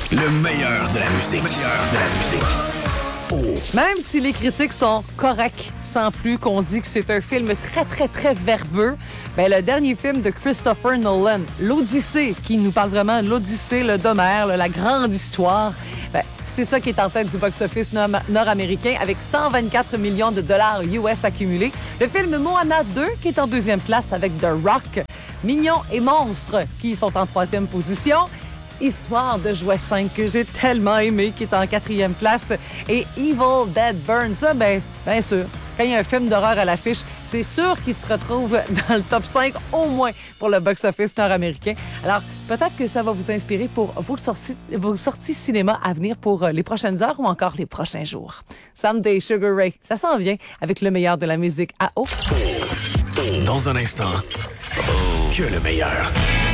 Le meilleur de la musique. Même si les critiques sont correctes, sans plus qu'on dit que c'est un film très, très, très verbeux, ben, le dernier film de Christopher Nolan, l'Odyssée, qui nous parle vraiment de l'Odyssée, le d'Homère, la grande histoire, ben, c'est ça qui est en tête du box-office nord-américain avec 124 millions de dollars US accumulés. Le film Moana 2, qui est en deuxième place avec The Rock. Mignons et Monstres, qui sont en troisième position. Histoire de jouet 5, que j'ai tellement aimé, qui est en quatrième place. Et Evil Dead Burns, ça, bien sûr. Quand il y a un film d'horreur à l'affiche, c'est sûr qu'il se retrouve dans le top 5, au moins pour le box-office nord-américain. Alors, peut-être que ça va vous inspirer pour vos sorties cinéma à venir pour les prochaines heures ou encore les prochains jours. Someday Sugar Ray, ça s'en vient avec le meilleur de la musique à eau. Dans un instant, que le meilleur.